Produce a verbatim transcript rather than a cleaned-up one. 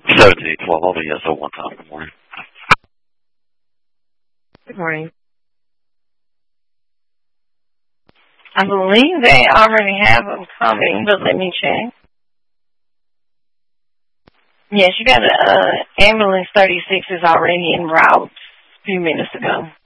seventeen twelve, I'll be yes, oh one time. Good morning. Good morning. I believe they already have them coming, but let me check. Yes, you got a uh, ambulance thirty-six is already en route a few minutes ago.